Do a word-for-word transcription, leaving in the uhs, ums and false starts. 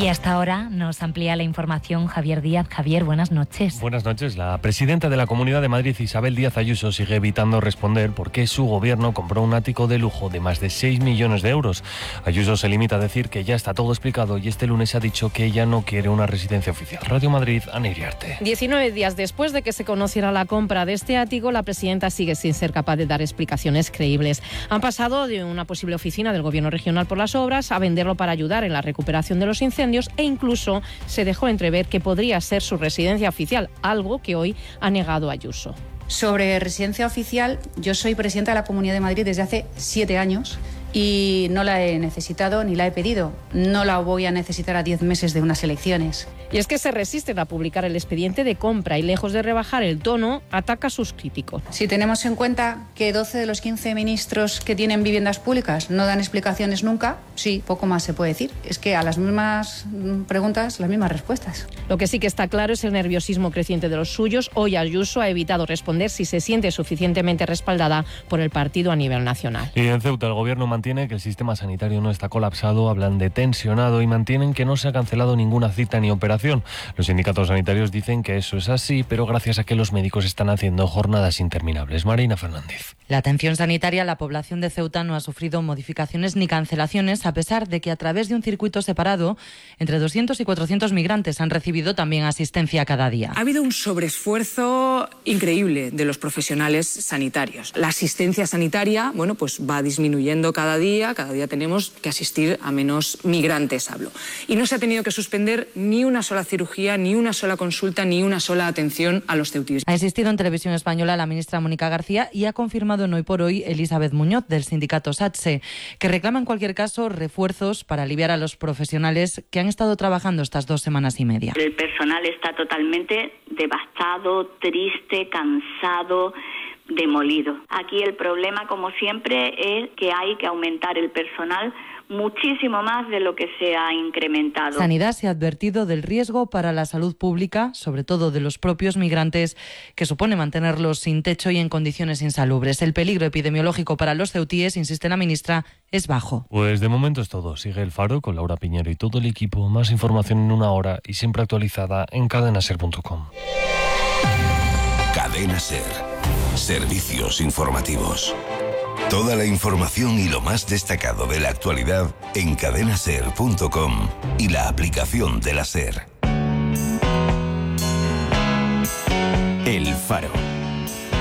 Y hasta ahora nos amplía la información Javier Díaz. Javier, buenas noches. Buenas noches. La presidenta de la Comunidad de Madrid, Isabel Díaz Ayuso, sigue evitando responder por qué su gobierno compró un ático de lujo de más de seis millones de euros. Ayuso se limita a decir que ya está todo explicado y este lunes ha dicho que ella no quiere una residencia oficial. Radio Madrid, Ana Iriarte. diecinueve días después de que se conociera la compra de este ático, la presidenta sigue sin ser capaz de dar explicaciones creíbles. Han pasado de una posible oficina del Gobierno regional por las obras a venderlo para ayudar en la recuperación de los incendios e incluso se dejó entrever que podría ser su residencia oficial, algo que hoy ha negado Ayuso. Sobre residencia oficial, yo soy presidenta de la Comunidad de Madrid desde hace siete años y no la he necesitado ni la he pedido. No la voy a necesitar a diez meses de unas elecciones. Y es que se resisten a publicar el expediente de compra y, lejos de rebajar el tono, ataca a sus críticos. Si tenemos en cuenta que doce de los quince ministros que tienen viviendas públicas no dan explicaciones nunca, sí, poco más se puede decir. Es que a las mismas preguntas, las mismas respuestas. Lo que sí que está claro es el nerviosismo creciente de los suyos. Hoy Ayuso ha evitado responder si se siente suficientemente respaldada por el partido a nivel nacional. Y en Ceuta el gobierno mantiene que el sistema sanitario no está colapsado, hablan de tensionado y mantienen que no se ha cancelado ninguna cita ni operación. Los sindicatos sanitarios dicen que eso es así, pero gracias a que los médicos están haciendo jornadas interminables. Marina Fernández. La atención sanitaria, la población de Ceuta no ha sufrido modificaciones ni cancelaciones, a pesar de que a través de un circuito separado, entre doscientos y cuatrocientos migrantes han recibido también asistencia cada día. Ha habido un sobreesfuerzo increíble de los profesionales sanitarios. La asistencia sanitaria, bueno, pues va disminuyendo cada día, cada día tenemos que asistir a menos migrantes, hablo. Y no se ha tenido que suspender ni una sola cirugía, ni una sola consulta, ni una sola atención a los ceutíes. Ha existido en Televisión Española la ministra Mónica García y ha confirmado en Hoy por Hoy Elizabeth Muñoz del sindicato SATSE, que reclama en cualquier caso refuerzos para aliviar a los profesionales que han estado trabajando estas dos semanas y media. El personal está totalmente devastado, triste, cansado, demolido. Aquí el problema, como siempre, es que hay que aumentar el personal muchísimo más de lo que se ha incrementado. Sanidad se ha advertido del riesgo para la salud pública, sobre todo de los propios migrantes, que supone mantenerlos sin techo y en condiciones insalubres. El peligro epidemiológico para los ceutíes, insiste la ministra, es bajo. Pues de momento es todo. Sigue El Faro con Laura Piñero y todo el equipo. Más información en una hora y siempre actualizada en cadena ser punto com. Cadena Ser. Servicios informativos. Toda la información y lo más destacado de la actualidad en cadena ser punto com y la aplicación de la SER. El Faro.